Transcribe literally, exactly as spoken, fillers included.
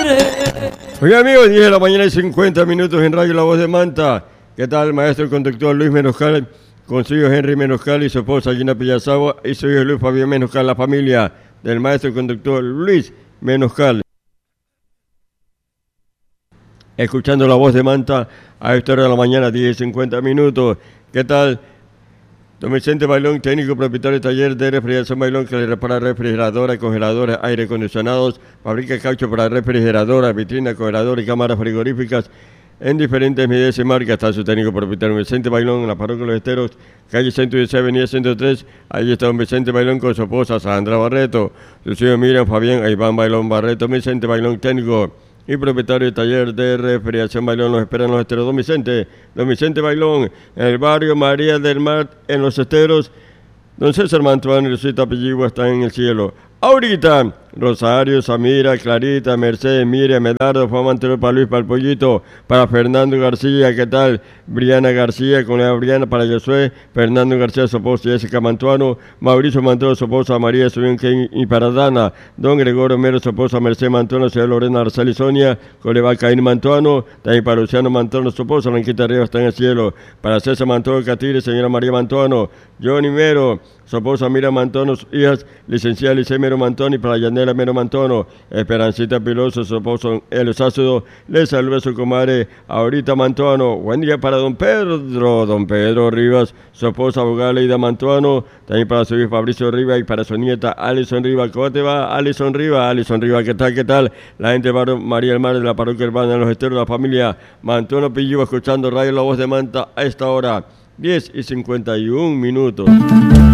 Oye amigos, diez de la mañana y cincuenta minutos en Radio La Voz de Manta. ¿Qué tal, maestro y conductor Luis Menoscal, con su hijo Henry Menoscal y su esposa Gina Pillazagua y su hijo Luis Fabián Menoscal, la familia del maestro y conductor Luis Menoscal? Escuchando La Voz de Manta a esta hora de la mañana, diez y cincuenta minutos. ¿Qué tal? Don Vicente Bailón, técnico propietario de taller de refrigeración Bailón, que le repara refrigeradoras, congeladoras, aire acondicionados, fabrica caucho para refrigeradoras, vitrinas, congeladoras y cámaras frigoríficas en diferentes medidas y marcas. Está su técnico propietario Vicente Bailón, en la parroquia Los Esteros, calle ciento dieciséis, avenida ciento tres. Allí está don Vicente Bailón con su esposa Sandra Barreto, sus hijos Miriam, Fabián e Iván Bailón Barreto. Vicente Bailón, técnico y propietario de taller de refrigeración Bailón, los espera en Los Esteros. Don Vicente, don Vicente Bailón, en el barrio María del Mar, en Los Esteros. Don César Mantuano y Rosita Pilligua están en el cielo. Ahorita, Rosario, Samira, Clarita, Mercedes, Miriam, Medardo, Juan Mantero, para Luis, para el Pollito, para Fernando García, ¿qué tal? Briana García, con la Briana, para Josué, Fernando García, su esposa Jessica Mantuano, Mauricio Mantuano, su esposa María Subín, y para Dana, don Gregorio Mero, su esposa Mercedes Mantuano, señora Lorena Arceli Sonia, Coleva Caín Mantuano, también para Luciano Mantuano, su esposa Blanquita Arriba, está en el cielo, para César Mantuano Catire, señora María Mantuano, Johnny Mero, su esposa Mira Mantono, sus hijas, licenciada Licey Mero Mantono, y para Yanela Mero Mantono, Esperancita Piloso, su esposo Elos Ácido, le saluda su comadre Ahorita Mantono. Buen día para don Pedro, don Pedro Rivas, su esposa abogada Leida Mantono, también para su hijo Fabricio Rivas y para su nieta Alison Rivas. ¿Cómo te va, Alison Rivas? Alison Rivas, ¿qué tal, qué tal? La gente de María del Mar de la parroquia urbana de Los Esteros, la familia Mantono Pilliva, escuchando Radio La Voz de Manta a esta hora, diez y cincuenta y un minutos.